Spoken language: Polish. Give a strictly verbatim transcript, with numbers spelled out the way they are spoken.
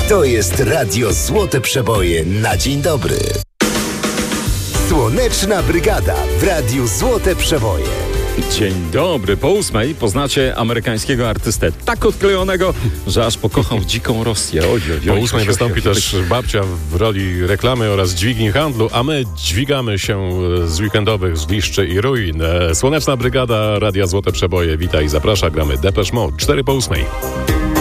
To jest Radio Złote Przeboje na dzień dobry. Słoneczna Brygada w Radiu Złote Przeboje. Dzień dobry. Po ósmej poznacie amerykańskiego artystę tak odklejonego, że aż pokochał dziką Rosję. Oj, oj, oj, po ósmej oj, wystąpi oj, oj, też babcia w roli reklamy oraz dźwigni handlu, a my dźwigamy się z weekendowych zgliszczy i ruin. Słoneczna Brygada Radia Złote Przeboje. Wita i zaprasza. Gramy Depeche Mode. cztery po ósmej.